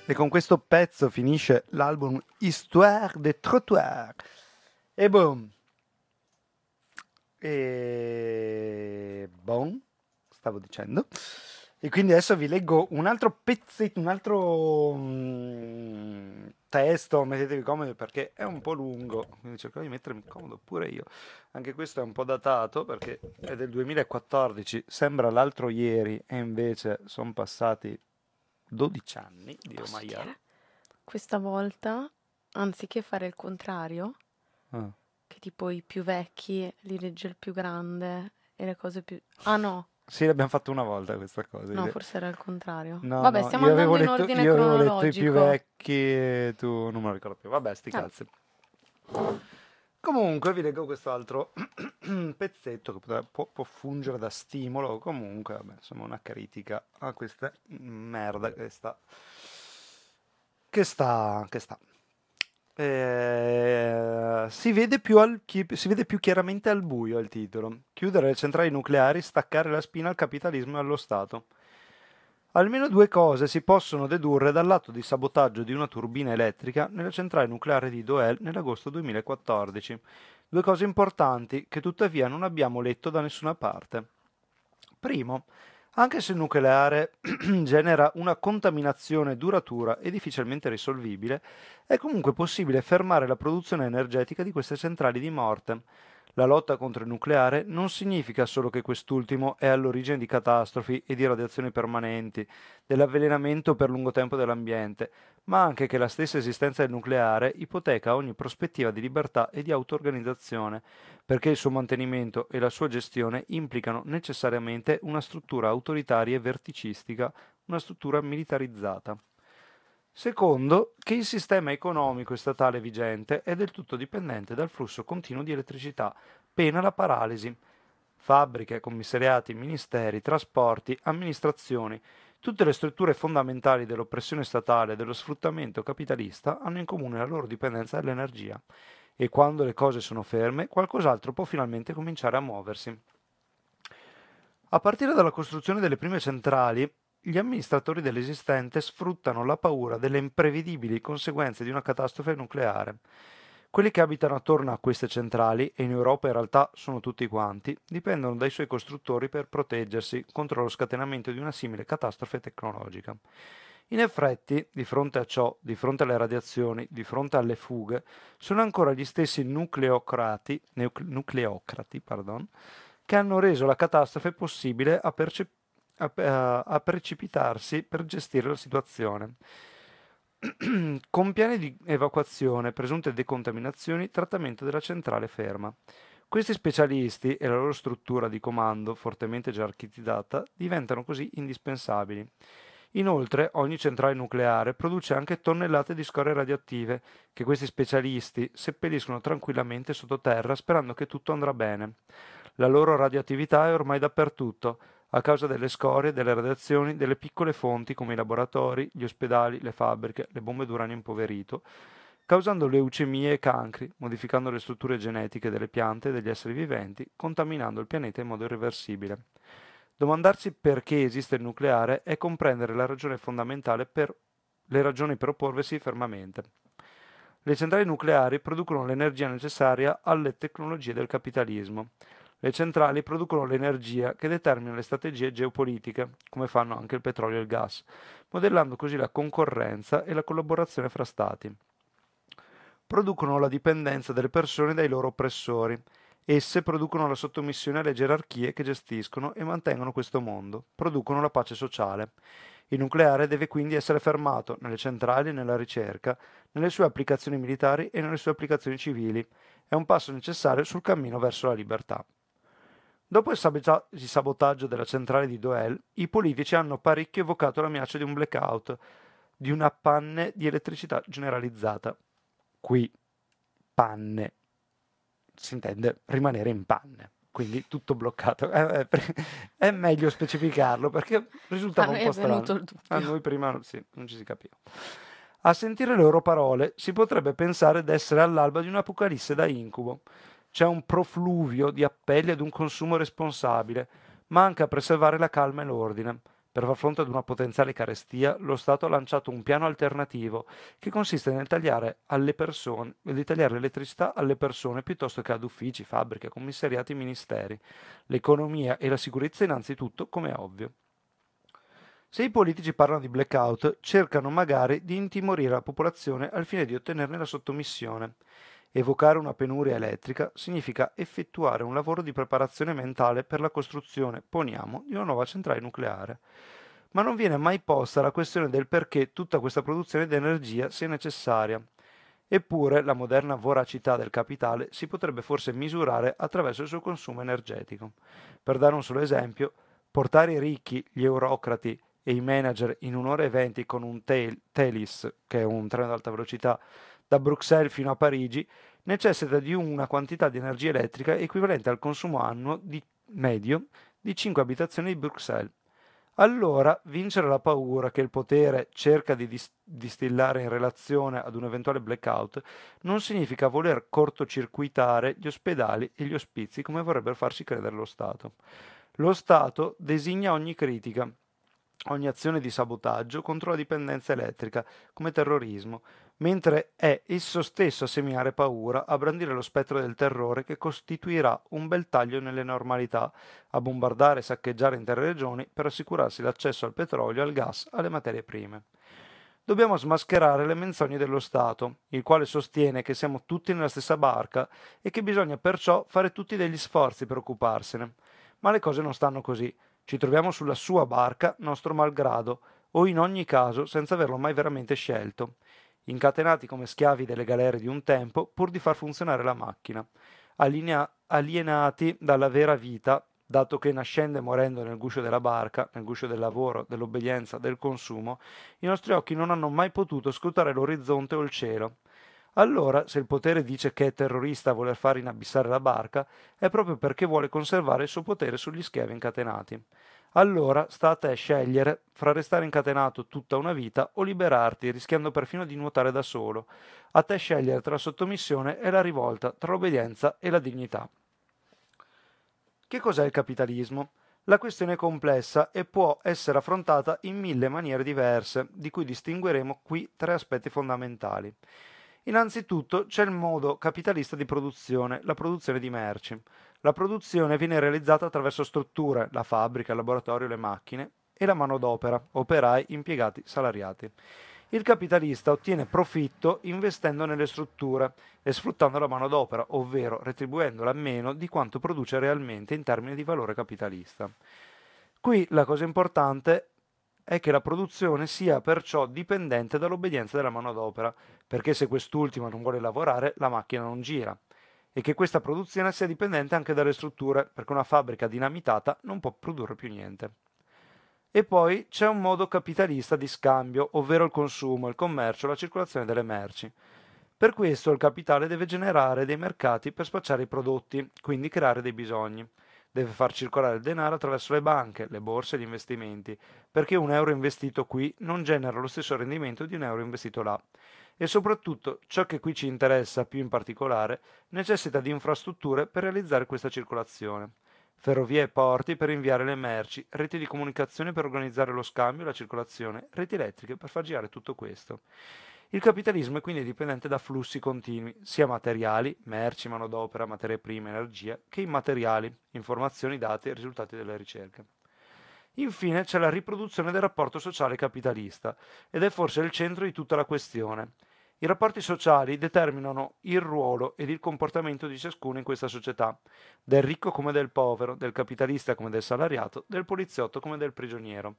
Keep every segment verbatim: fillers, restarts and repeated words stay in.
E con questo pezzo finisce l'album Histoire de Trottoir. E boom. E bon, stavo dicendo. E quindi adesso vi leggo un altro pezzetto, un altro mm, testo, mettetevi comodi perché è un po' lungo, quindi cercherò di mettermi comodo pure io. Anche questo è un po' datato perché è del duemilaquattordici, sembra l'altro ieri e invece sono passati dodici anni, Dio Posso maiale. dire? Questa volta, anziché fare il contrario, Ah. che tipo i più vecchi li legge il più grande e le cose più... Ah no, Sì, l'abbiamo fatto una volta questa cosa. no, io- forse era il contrario. No, Vabbè, no, stiamo io avevo andando in letto, ordine io avevo letto i più cronologico. vecchi e tu non me lo ricordo più. Vabbè, sti Vabbè, cazzi. Comunque vi leggo questo altro pezzetto che potrà- può, può fungere da stimolo, comunque, vabbè, insomma, una critica a questa merda che sta, che sta, che sta. Eh, si vede più al- chi- si vede più chiaramente al buio il titolo. Chiudere le centrali nucleari, staccare la spina al capitalismo e allo Stato. Almeno due cose si possono dedurre dall'atto di sabotaggio di una turbina elettrica nella centrale nucleare di Doel nell'agosto duemilaquattordici. Due cose importanti che tuttavia non abbiamo letto da nessuna parte. Primo, anche se il nucleare genera una contaminazione duratura e difficilmente risolvibile, è comunque possibile fermare la produzione energetica di queste centrali di morte. La lotta contro il nucleare non significa solo che quest'ultimo è all'origine di catastrofi e di radiazioni permanenti, dell'avvelenamento per lungo tempo dell'ambiente, ma anche che la stessa esistenza del nucleare ipoteca ogni prospettiva di libertà e di auto-organizzazione, perché il suo mantenimento e la sua gestione implicano necessariamente una struttura autoritaria e verticistica, una struttura militarizzata. Secondo, che il sistema economico e statale vigente è del tutto dipendente dal flusso continuo di elettricità, pena la paralisi. Fabbriche, commissariati, ministeri, trasporti, amministrazioni, tutte le strutture fondamentali dell'oppressione statale e dello sfruttamento capitalista hanno in comune la loro dipendenza dall'energia. E quando le cose sono ferme, qualcos'altro può finalmente cominciare a muoversi. A partire dalla costruzione delle prime centrali, gli amministratori dell'esistente sfruttano la paura delle imprevedibili conseguenze di una catastrofe nucleare. Quelli che abitano attorno a queste centrali, e in Europa in realtà sono tutti quanti, dipendono dai suoi costruttori per proteggersi contro lo scatenamento di una simile catastrofe tecnologica. In effetti, di fronte a ciò, di fronte alle radiazioni, di fronte alle fughe, sono ancora gli stessi nucleocrati, nucle- nucleocrati, pardon, che hanno reso la catastrofe possibile a, perce- a- a- a precipitarsi per gestire la situazione. Con piani di evacuazione, presunte decontaminazioni, trattamento della centrale ferma. Questi specialisti e la loro struttura di comando, fortemente gerarchizzata, diventano così indispensabili. Inoltre, ogni centrale nucleare produce anche tonnellate di scorie radioattive che questi specialisti seppelliscono tranquillamente sottoterra sperando che tutto andrà bene. La loro radioattività è ormai dappertutto, a causa delle scorie, delle radiazioni, delle piccole fonti come i laboratori, gli ospedali, le fabbriche, le bombe d'uranio impoverito, causando leucemie e cancri, modificando le strutture genetiche delle piante e degli esseri viventi, contaminando il pianeta in modo irreversibile. Domandarsi perché esiste il nucleare è comprendere la ragione fondamentale per le ragioni per opporvesi fermamente. Le centrali nucleari producono l'energia necessaria alle tecnologie del capitalismo. Le centrali producono l'energia che determina le strategie geopolitiche, come fanno anche il petrolio e il gas, modellando così la concorrenza e la collaborazione fra stati. Producono la dipendenza delle persone dai loro oppressori. Esse producono la sottomissione alle gerarchie che gestiscono e mantengono questo mondo. Producono la pace sociale. Il nucleare deve quindi essere fermato nelle centrali e nella ricerca, nelle sue applicazioni militari e nelle sue applicazioni civili. È un passo necessario sul cammino verso la libertà. Dopo il sabota- il sabotaggio della centrale di Doel, i politici hanno parecchio evocato la minaccia di un blackout, di una panne di elettricità generalizzata. Qui, panne, si intende rimanere in panne, quindi tutto bloccato. È, è- è meglio specificarlo perché a risultava un noi po' è strano. venuto il A dubbio. noi prima sì, non ci si capiva. A sentire le loro parole si potrebbe pensare d'essere all'alba di un'apocalisse da incubo. C'è un profluvio di appelli ad un consumo responsabile, manca a preservare la calma e l'ordine. Per far fronte ad una potenziale carestia, lo Stato ha lanciato un piano alternativo che consiste nel tagliare, alle persone, di tagliare l'elettricità alle persone piuttosto che ad uffici, fabbriche, commissariati, ministeri. L'economia e la sicurezza innanzitutto, come è ovvio. Se i politici parlano di blackout, cercano magari di intimorire la popolazione al fine di ottenerne la sottomissione. Evocare una penuria elettrica significa effettuare un lavoro di preparazione mentale per la costruzione, poniamo, di una nuova centrale nucleare. Ma non viene mai posta la questione del perché tutta questa produzione di energia sia necessaria. Eppure la moderna voracità del capitale si potrebbe forse misurare attraverso il suo consumo energetico. Per dare un solo esempio, portare i ricchi, gli eurocrati e i manager in un'ora e venti con un tail, Thalys, che è un treno ad alta velocità, da Bruxelles fino a Parigi, necessita di una quantità di energia elettrica equivalente al consumo annuo di, medio di cinque abitazioni di Bruxelles. Allora, vincere la paura che il potere cerca di dis- distillare in relazione ad un eventuale blackout non significa voler cortocircuitare gli ospedali e gli ospizi come vorrebbe farci credere lo Stato. Lo Stato designa ogni critica, ogni azione di sabotaggio contro la dipendenza elettrica come terrorismo, mentre è esso stesso a seminare paura, a brandire lo spettro del terrore che costituirà un bel taglio nelle normalità, a bombardare e saccheggiare intere regioni per assicurarsi l'accesso al petrolio, al gas, alle materie prime. Dobbiamo smascherare le menzogne dello Stato, il quale sostiene che siamo tutti nella stessa barca e che bisogna perciò fare tutti degli sforzi per occuparsene. Ma le cose non stanno così. Ci troviamo sulla sua barca, nostro malgrado, o in ogni caso senza averlo mai veramente scelto, incatenati come schiavi delle galere di un tempo pur di far funzionare la macchina, Alinea- alienati dalla vera vita, dato che nascendo e morendo nel guscio della barca, nel guscio del lavoro, dell'obbedienza, del consumo, i nostri occhi non hanno mai potuto scrutare l'orizzonte o il cielo. Allora, se il potere dice che è terrorista a voler far inabissare la barca, è proprio perché vuole conservare il suo potere sugli schiavi incatenati. Allora sta a te scegliere fra restare incatenato tutta una vita o liberarti, rischiando perfino di nuotare da solo. A te scegliere tra la sottomissione e la rivolta, tra l'obbedienza e la dignità. Che cos'è il capitalismo? La questione è complessa e può essere affrontata in mille maniere diverse, di cui distingueremo qui tre aspetti fondamentali. Innanzitutto c'è il modo capitalista di produzione, la produzione di merci. La produzione viene realizzata attraverso strutture, la fabbrica, il laboratorio, le macchine e la manodopera, operai, impiegati, salariati. Il capitalista ottiene profitto investendo nelle strutture e sfruttando la manodopera, ovvero retribuendola meno di quanto produce realmente in termini di valore capitalista. Qui la cosa importante è che la produzione sia perciò dipendente dall'obbedienza della manodopera, perché se quest'ultima non vuole lavorare, la macchina non gira, e che questa produzione sia dipendente anche dalle strutture, perché una fabbrica dinamitata non può produrre più niente. E poi c'è un modo capitalista di scambio, ovvero il consumo, il commercio, la circolazione delle merci. Per questo il capitale deve generare dei mercati per spacciare i prodotti, quindi creare dei bisogni. Deve far circolare il denaro attraverso le banche, le borse e gli investimenti, perché un euro investito qui non genera lo stesso rendimento di un euro investito là. E soprattutto, ciò che qui ci interessa più in particolare, necessita di infrastrutture per realizzare questa circolazione. Ferrovie e porti per inviare le merci, reti di comunicazione per organizzare lo scambio e la circolazione, reti elettriche per far girare tutto questo. Il capitalismo è quindi dipendente da flussi continui, sia materiali, merci, manodopera, materie prime, energia, che immateriali, informazioni, dati e risultati delle ricerche. Infine c'è la riproduzione del rapporto sociale capitalista, ed è forse il centro di tutta la questione. I rapporti sociali determinano il ruolo ed il comportamento di ciascuno in questa società, del ricco come del povero, del capitalista come del salariato, del poliziotto come del prigioniero.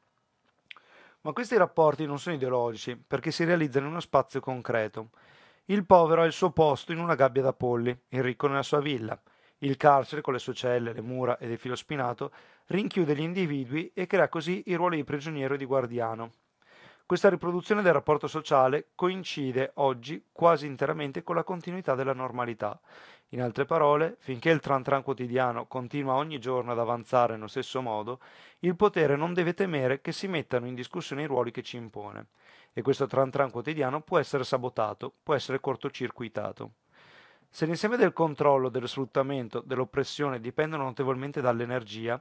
Ma questi rapporti non sono ideologici, perché si realizzano in uno spazio concreto. Il povero ha il suo posto in una gabbia da polli, il ricco nella sua villa. Il carcere, con le sue celle, le mura ed il filo spinato, rinchiude gli individui e crea così i ruoli di prigioniero e di guardiano. Questa riproduzione del rapporto sociale coincide oggi quasi interamente con la continuità della normalità. In altre parole, finché il tran tran quotidiano continua ogni giorno ad avanzare nello stesso modo, il potere non deve temere che si mettano in discussione i ruoli che ci impone. E questo tran tran quotidiano può essere sabotato, può essere cortocircuitato. Se l'insieme del controllo, dello sfruttamento, dell'oppressione dipendono notevolmente dall'energia,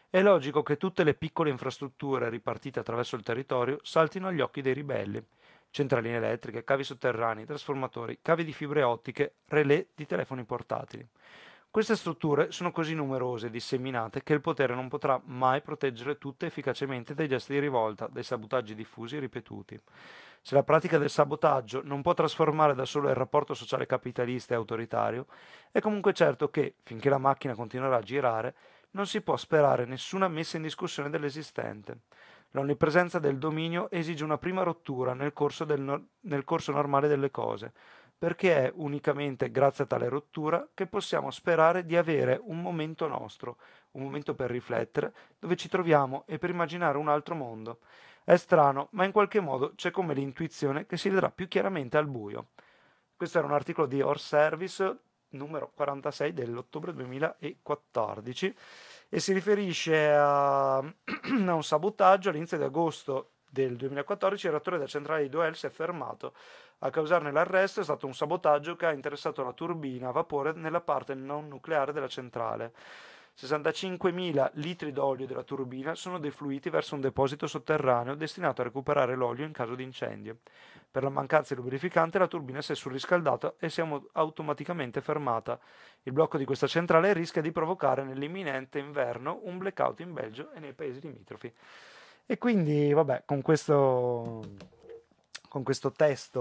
È logico che tutte le piccole infrastrutture ripartite attraverso il territorio saltino agli occhi dei ribelli. Centraline elettriche, cavi sotterranei, trasformatori, cavi di fibre ottiche, relè di telefoni portatili. Queste strutture sono così numerose e disseminate che il potere non potrà mai proteggere tutte efficacemente dai gesti di rivolta, dai sabotaggi diffusi e ripetuti. Se la pratica del sabotaggio non può trasformare da solo il rapporto sociale capitalista e autoritario, è comunque certo che, finché la macchina continuerà a girare, non si può sperare nessuna messa in discussione dell'esistente. L'onnipresenza del dominio esige una prima rottura nel corso, del no- nel corso normale delle cose, perché è unicamente grazie a tale rottura che possiamo sperare di avere un momento nostro, un momento per riflettere, dove ci troviamo e per immaginare un altro mondo. È strano, ma in qualche modo c'è come l'intuizione che si vedrà più chiaramente al buio. Questo era un articolo di Horse Service numero quarantasei dell'ottobre duemilaquattordici e si riferisce a, a un sabotaggio all'inizio di agosto del duemilaquattordici. Il reattore della centrale di Doel si è fermato. A causarne l'arresto è stato un sabotaggio che ha interessato la turbina a vapore nella parte non nucleare della centrale. sessantacinquemila litri d'olio della turbina sono defluiti verso un deposito sotterraneo destinato a recuperare l'olio in caso di incendio. Per la mancanza di lubrificante la turbina si è surriscaldata e si è automaticamente fermata. Il blocco di questa centrale rischia di provocare nell'imminente inverno un blackout in Belgio e nei paesi limitrofi. E quindi, vabbè, con questo, con questo testo